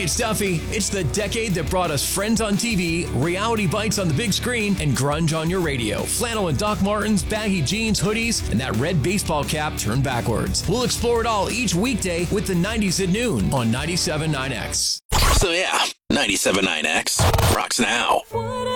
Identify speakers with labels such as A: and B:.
A: it's Duffy. It's the decade that brought us Friends on TV, reality bites on the big screen, and grunge on your radio. Flannel and Doc Martens, baggy jeans, hoodies, and that red baseball cap turned backwards. We'll explore it all each weekday with the 90s at noon on 97.9X.
B: So yeah, 97.9X rocks now.